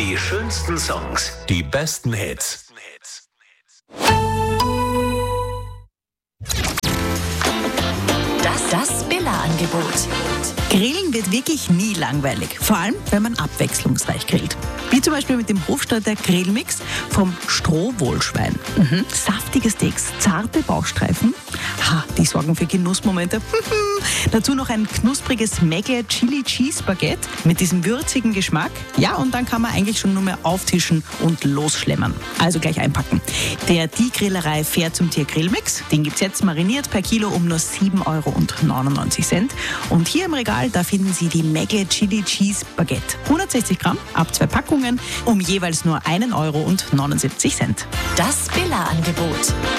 Die schönsten Songs, die besten Hits. Das Billa-Angebot. Grillen wird wirklich nie langweilig, vor allem wenn man abwechslungsreich grillt. Wie zum Beispiel mit dem Hofstadter Grillmix vom Strohwohlschwein. Saftige Steaks, zarte Bauchstreifen, die sorgen für Genussmomente. Dazu noch ein knuspriges Mägle Chili Cheese Baguette mit diesem würzigen Geschmack. Ja, und dann kann man eigentlich schon nur mehr auftischen und losschlemmern. Also gleich einpacken. Der Die Grillerei Fair zum Tier Grillmix, den gibt's jetzt mariniert per Kilo um nur 7,99 €. Und hier im Regal, da finden Sie die Mägle Chili Cheese Baguette. 160 Gramm, ab 2 Packungen, um jeweils nur 1,79 €. Das Billa-Angebot.